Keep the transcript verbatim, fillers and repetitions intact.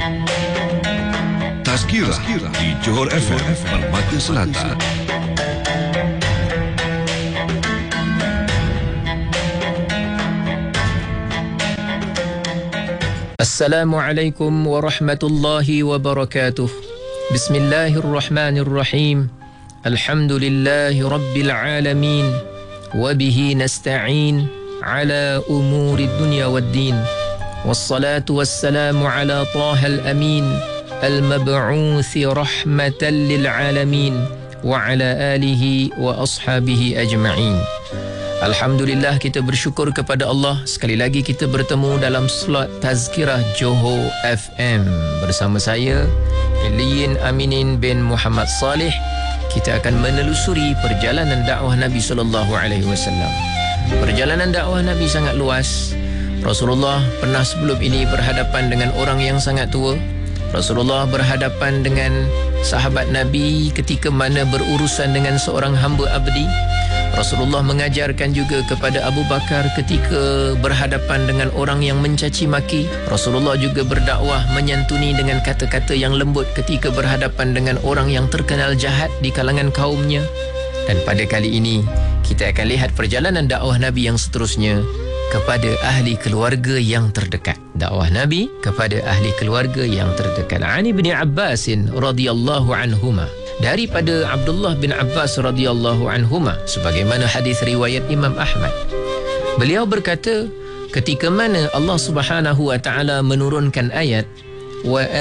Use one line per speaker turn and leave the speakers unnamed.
Tazkirah di Johor F M Permata Selatan.
Assalamualaikum warahmatullahi wabarakatuh. Bismillahirrahmanirrahim. Alhamdulillahi rabbil alamin. Wabihi nasta'in ala umuri dunya waddin. Wassalatu wassalamu ala tahal amin, al-mab'uthi rahmatan lil alamin, wa ala alihi wa ashabihi ajma'in. Alhamdulillah, kita bersyukur kepada Allah. Sekali lagi kita bertemu dalam slot Tazkirah Johor F M bersama saya Iliyin Aminin bin Muhammad Saleh. Kita akan menelusuri perjalanan dakwah Nabi sallallahu alaihi wasallam. Perjalanan dakwah Nabi sangat luas. Rasulullah pernah sebelum ini berhadapan dengan orang yang sangat tua. Rasulullah berhadapan dengan sahabat Nabi ketika mana berurusan dengan seorang hamba abdi. Rasulullah mengajarkan juga kepada Abu Bakar ketika berhadapan dengan orang yang mencaci maki. Rasulullah juga berdakwah menyantuni dengan kata-kata yang lembut ketika berhadapan dengan orang yang terkenal jahat di kalangan kaumnya. Dan pada kali ini kita akan lihat perjalanan dakwah Nabi yang seterusnya kepada ahli keluarga yang terdekat. Dakwah Nabi kepada ahli keluarga yang terdekat. Ani bin Abbas radhiyallahu anhuma, daripada Abdullah bin Abbas radhiyallahu anhuma, sebagaimana hadis riwayat Imam Ahmad. Beliau berkata, ketika mana Allah Subhanahu wa taala menurunkan ayat wa